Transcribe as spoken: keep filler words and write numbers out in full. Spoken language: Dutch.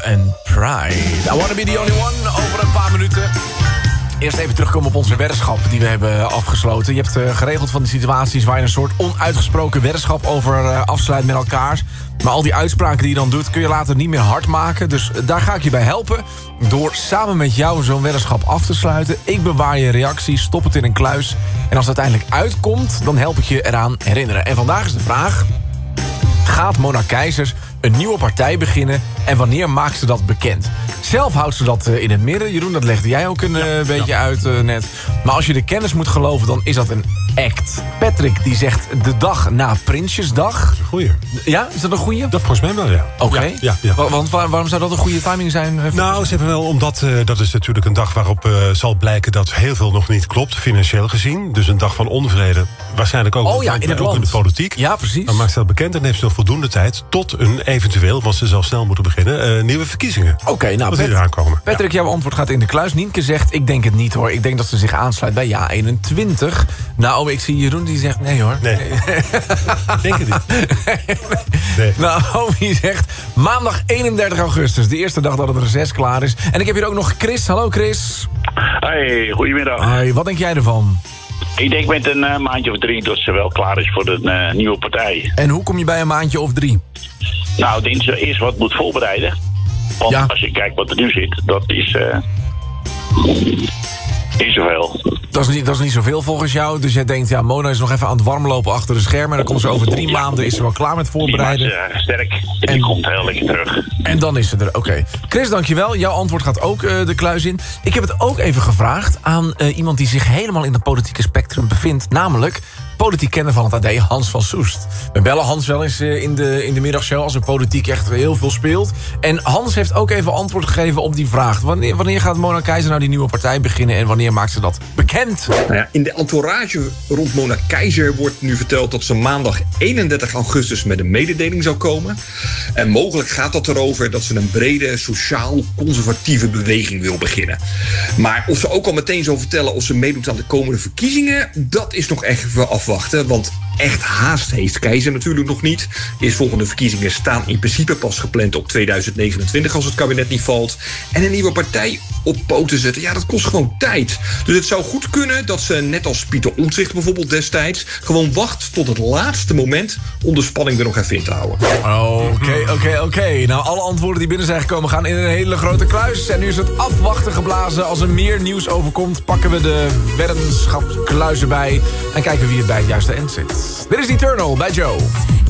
en Pride. I wanna be the only one, over een paar minuten. Eerst even terugkomen op onze weddenschap die we hebben afgesloten. Je hebt uh, geregeld van die situaties waar je een soort onuitgesproken weddenschap over uh, afsluit met elkaar. Maar al die uitspraken die je dan doet kun je later niet meer hard maken. Dus daar ga ik je bij helpen. Door samen met jou zo'n weddenschap af te sluiten. Ik bewaar je reactie, stop het in een kluis. En als het uiteindelijk uitkomt, dan help ik je eraan herinneren. En vandaag is de vraag: gaat Mona Keijzers een nieuwe partij beginnen en wanneer maakt ze dat bekend? Zelf houdt ze dat in het midden. Jeroen, dat legde jij ook een ja, uh, beetje ja. uit uh, net. Maar als je de kennis moet geloven, dan is dat een act. Patrick die zegt de dag na Prinsjesdag. Dat is een goeie. Ja, is dat een goeie? Dat volgens mij wel, ja. Oké. Okay. Ja, ja, ja. Wa- want waar, waarom zou dat een goede timing zijn? Nou, ze hebben wel, omdat uh, dat is natuurlijk een dag waarop uh, zal blijken dat heel veel nog niet klopt, financieel gezien. Dus een dag van onvrede. Waarschijnlijk ook, oh, ja, in, het ook in de politiek. Ja, precies. Dan maakt ze dat bekend en heeft ze nog voldoende tijd tot een eventueel, want ze zal snel moeten beginnen, uh, nieuwe verkiezingen. Oké, okay, nou, Pat- eraan komen. Patrick, ja. jouw antwoord gaat in de kluis. Nienke zegt, ik denk het niet hoor. Ik denk dat ze zich aansluit bij ja eenentwintig. Nou, ik zie Jeroen die zegt nee hoor. Nee. Ik denk het niet. Nee. Naomi zegt maandag eenendertig augustus. De eerste dag dat het reces klaar is. En ik heb hier ook nog Chris. Hallo Chris. Hey, goedemiddag. Hoi, wat denk jij ervan? Ik denk met een uh, maandje of drie dat ze wel klaar is voor de uh, nieuwe partij. En hoe kom je bij een maandje of drie? Nou, ik denk ze eerst wat moet voorbereiden. Want ja. als je kijkt wat er nu zit, dat is uh, niet zoveel. Dat is niet, dat is niet zoveel volgens jou. Dus jij denkt, ja, Mona is nog even aan het warmlopen achter de schermen. En dan komt ze over drie ja. maanden, is ze wel klaar met voorbereiden. Die is uh, sterk en die en, komt heel lekker terug. En dan is ze er, oké. Okay. Chris, dankjewel. Jouw antwoord gaat ook uh, de kluis in. Ik heb het ook even gevraagd aan uh, iemand die zich helemaal in het politieke spectrum bevindt. Namelijk politiek kenner van het A D, Hans van Soest. We bellen Hans wel eens uh, in, de, in de middagshow als er politiek echt heel veel speelt. En Hans heeft ook even antwoord gegeven op die vraag. Wanneer, wanneer gaat Mona Keijzer nou die nieuwe partij beginnen en wanneer maakt ze dat bekend? Nou ja, in de entourage rond Mona Keijzer wordt nu verteld dat ze maandag eenendertig augustus met een mededeling zou komen. En mogelijk gaat dat erover dat ze een brede sociaal-conservatieve beweging wil beginnen. Maar of ze ook al meteen zou vertellen of ze meedoet aan de komende verkiezingen, dat is nog echt even afwachten. Want echt haast heeft Keijzer natuurlijk nog niet. Eerstvolgende verkiezingen staan in principe pas gepland op tweeduizend negenentwintig als het kabinet niet valt. En een nieuwe partij op poten zetten, ja, dat kost gewoon tijd. Dus het zou goed kunnen dat ze, net als Pieter Omtzigt bijvoorbeeld destijds, gewoon wacht tot het laatste moment om de spanning er nog even in te houden. Oké, oké, oké. Nou, alle antwoorden die binnen zijn gekomen gaan in een hele grote kluis. En nu is het afwachten geblazen. Als er meer nieuws overkomt, pakken we de weddenschapskluis erbij en kijken wie het bij het juiste eind zit. Dit is Eternal bij Joe.